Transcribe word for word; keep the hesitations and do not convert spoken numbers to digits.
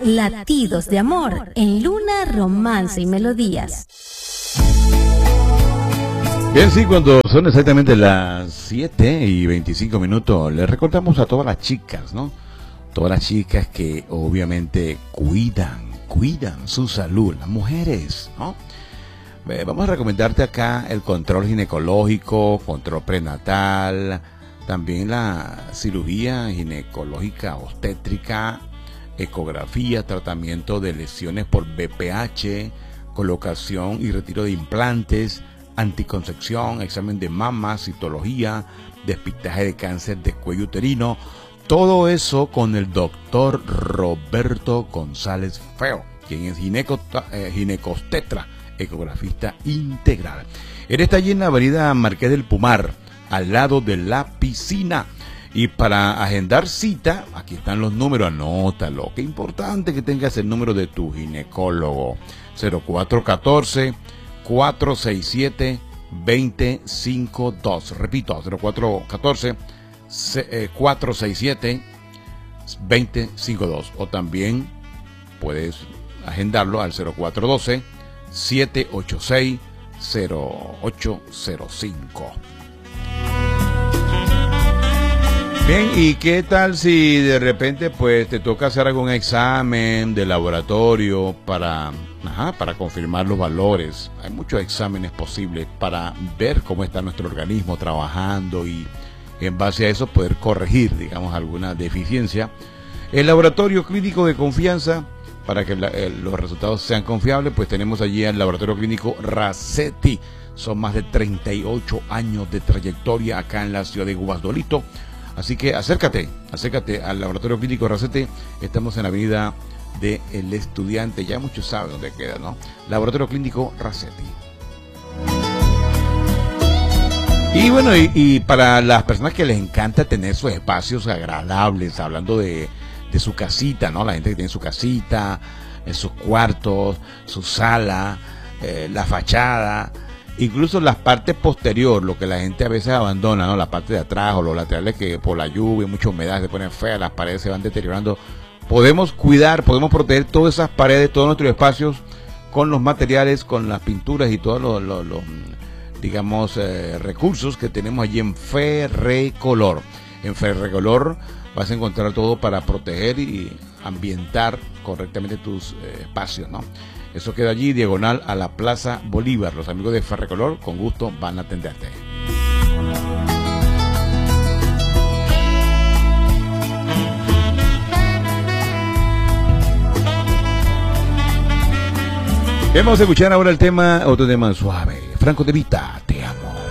Latidos de Amor en Luna, Romance y Melodías. Bien, sí, cuando son exactamente las siete y veinticinco minutos, les recordamos a todas las chicas, ¿no? Todas las chicas que obviamente cuidan, cuidan su salud, las mujeres, ¿no? Eh, vamos a recomendarte acá el control ginecológico, control prenatal, también la cirugía ginecológica obstétrica, ecografía, tratamiento de lesiones por B P H, colocación y retiro de implantes, anticoncepción, examen de mama, citología, despistaje de cáncer de cuello uterino, todo eso con el doctor Roberto González Feo, quien es gineco, eh, ginecostetra, ecografista integral. Él está allí en la avenida Marqués del Pumar, al lado de la piscina. Y para agendar cita, aquí están los números, anótalo. Qué importante que tengas el número de tu ginecólogo. cero cuatro uno cuatro, cuatro seis siete, dos cero cinco dos. Repito, cero cuatro uno cuatro, cuatro seis siete, dos cero cinco dos. O también puedes agendarlo al cero cuatro uno dos, siete ocho seis, cero ocho cero cinco. Bien, ¿y qué tal si de repente pues te toca hacer algún examen de laboratorio para, ajá, para confirmar los valores? Hay muchos exámenes posibles para ver cómo está nuestro organismo trabajando y en base a eso poder corregir, digamos, alguna deficiencia. El laboratorio clínico de confianza, para que la, el, los resultados sean confiables, pues tenemos allí el laboratorio clínico Racetti. Son más de treinta y ocho años de trayectoria acá en la ciudad de Guasdolito. Así que acércate, acércate al laboratorio clínico Racetti. Estamos en la avenida del Estudiante, ya muchos saben dónde queda, ¿no? Laboratorio clínico Racetti. Y bueno, y, y para las personas que les encanta tener sus espacios agradables, hablando de, de su casita, ¿no? La gente que tiene su casita, en sus cuartos, su sala, eh, la fachada, incluso las partes posterior, lo que la gente a veces abandona, ¿no? La parte de atrás o los laterales que por la lluvia, mucha humedad se ponen feas, las paredes se van deteriorando. Podemos cuidar, podemos proteger todas esas paredes, todos nuestros espacios con los materiales, con las pinturas y todos los, los, los digamos, eh, recursos que tenemos allí en Ferrecolor. En Ferrecolor vas a encontrar todo para proteger y ambientar correctamente tus eh, espacios, ¿no? Eso queda allí, diagonal a la Plaza Bolívar. Los amigos de Ferrecolor, con gusto, van a atenderte. Vamos a escuchar ahora el tema, otro tema suave. Franco De Vita, te amo.